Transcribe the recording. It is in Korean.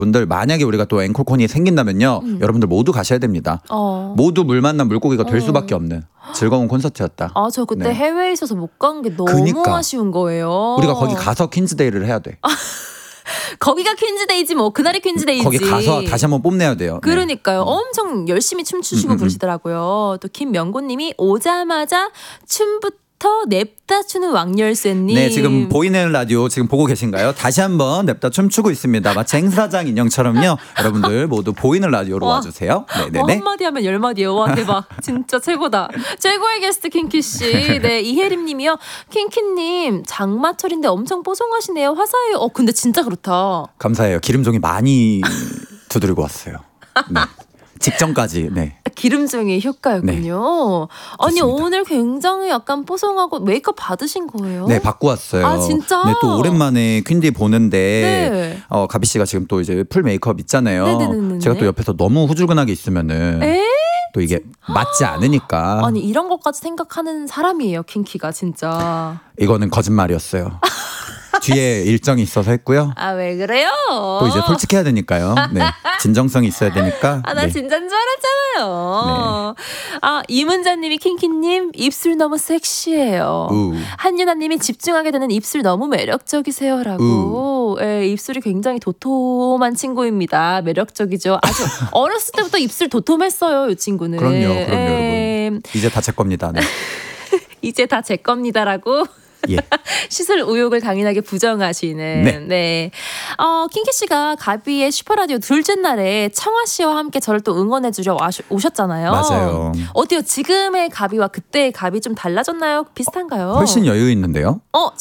분들 만약에 우리가 또 앵콜콘이 생긴다면요. 여러분들 모두 가셔야 됩니다. 모두 물 만난 물고기가 될 수밖에 없는 즐거운 콘서트였다. 아, 저 그때 네. 해외에 있어서 못 간 게 너무 그니까. 아쉬운 거예요. 우리가 거기 가서 퀸즈데이를 해야 돼. 거기가 퀸즈데이지 뭐 그날이 퀸즈데이지. 거기 가서 다시 한번 뽐내야 돼요. 그러니까요. 엄청 열심히 춤추시고 그러시더라고요. 또 김명곤님이 오자마자 춤부터 냅다 추는 왕열쇠님. 네, 지금 보이는 라디오 지금 보고 계신가요? 다시 한번 냅다 춤추고 있습니다. 마치 행사장 인형처럼요. 여러분들 모두 보이는 라디오로 와주세요. 네네네. 한마디 하면 10마디예요. 와, 대박. 진짜 최고다. 최고의 게스트 킹키씨. 네, 이혜림님이요. 킹키님 장마철인데 엄청 뽀송하시네요. 화사해요. 근데 진짜 그렇다. 감사해요. 기름종이 많이 두드리고 왔어요. 네. 직전까지. 네. 기름종의 효과였군요. 아니, 좋습니다. 오늘 굉장히 약간 뽀송하고 메이크업 받으신 거예요? 네, 받고 왔어요. 아, 진짜? 네, 또 오랜만에 퀸디 보는데 네. 가비 씨가 지금 또 이제 풀 메이크업 있잖아요. 네네네네. 제가 또 옆에서 너무 후줄근하게 있으면은 또 이게 맞지 않으니까. 아니, 이런 것까지 생각하는 사람이에요, 킹키가 진짜. 이거는 거짓말이었어요. 뒤에 일정이 있어서 했고요. 아, 왜 그래요? 또 이제 솔직해야 되니까요. 네. 진정성이 있어야 되니까. 아, 나 네. 진짜인 줄 알았잖아요. 아, 이문자님이 킹키님 입술 너무 섹시해요. 한유나님이 집중하게 되는 입술 너무 매력적이세요라고. 예, 입술이 굉장히 도톰한 친구입니다. 매력적이죠. 아주 어렸을 때부터 입술 도톰했어요, 이 친구는. 그럼요, 여러분. 이제 다 제 겁니다. 네. 이제 다 제 겁니다라고. 예. 시술 의혹을 강인하게 부정하시는. 네. 킹키 씨가 가비의 슈퍼라디오 둘째 날에 청아 씨와 함께 저를 또 응원해주려 오셨잖아요. 맞아요. 어때요? 지금의 가비와 그때의 가비 좀 달라졌나요? 비슷한가요? 훨씬 여유 있는데요.